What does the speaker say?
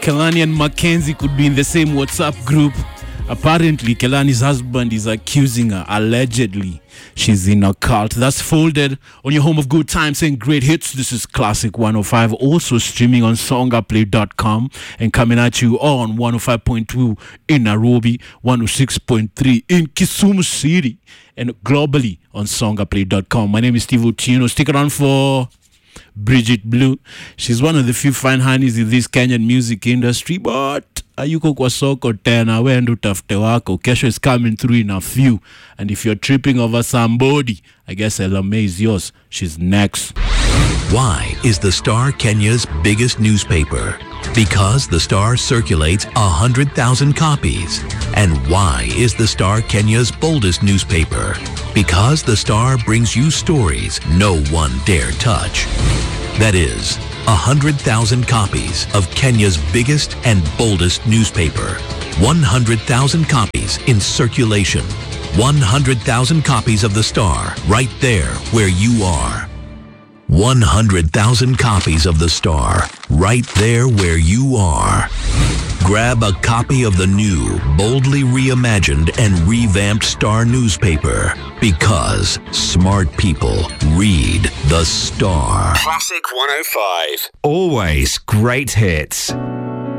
Kelani and Mackenzie could be in the same WhatsApp group. Apparently, Kelani's husband is accusing her, allegedly, she's in a cult. That's Folded on your home of good times saying great hits. This is Classic 105, also streaming on songaplay.com and coming at you on 105.2 in Nairobi, 106.3 in Kisumu City, and globally on songaplay.com. My name is Steve Otieno. Stick around for Bridget Blue. She's one of the few fine honeys in this Kenyan music industry, but ayuko kwa soko tena, wendo tafute wako. Kesho is coming through in a few, and if you're tripping over somebody, I guess LMA is yours. She's next. Why is the Star Kenya's biggest newspaper? Because the Star circulates 100,000 copies. And why is the Star Kenya's boldest newspaper? Because the Star brings you stories no one dare touch. That is, 100,000 copies of Kenya's biggest and boldest newspaper. 100,000 copies in circulation. 100,000 copies of the Star right there where you are. 100,000 copies of the Star right there where you are. Grab a copy of the new, boldly reimagined and revamped Star newspaper, because smart people read the Star. Classic 105. Always great hits.